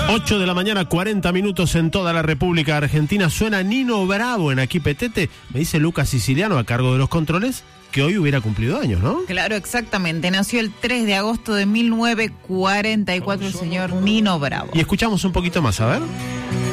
8 de la mañana, 40 minutos en toda la República Argentina. Suena Nino Bravo en Aquí Petete. Me dice Lucas Siciliano, a cargo de los controles, que hoy hubiera cumplido años, ¿no? Claro, exactamente. Nació el 3 de agosto de 1944 el señor Nino Bravo. Y escuchamos un poquito más, a ver.